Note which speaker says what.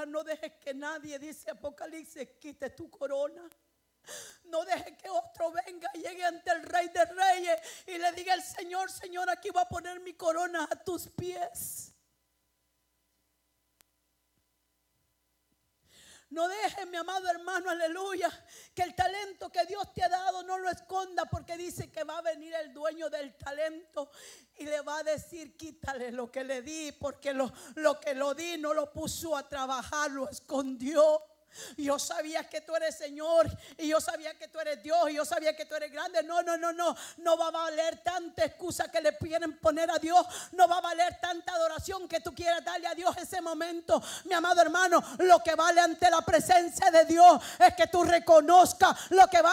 Speaker 1: orar. No dejes que nadie, dice Apocalipsis, quite tu corona. No dejes que otro venga y llegue ante el Rey de Reyes y le diga al Señor: Señor, aquí voy a poner mi corona a tus pies. No dejes, mi amado hermano, aleluya, que el talento que Dios te ha dado no lo esconda, porque dice que va a venir el dueño del talento y le va a decir: quítale lo que le di, porque lo que lo di no lo puso a trabajar, lo escondió. Yo sabía que tú eres Señor, y yo sabía que tú eres Dios, y yo sabía que tú eres grande. No va a valer tanta excusa que le quieren poner a Dios. No va a valer tanta adoración que tú quieras darle a Dios ese momento. Mi amado hermano, lo que vale ante la presencia de Dios es que tú reconozcas. Lo que vale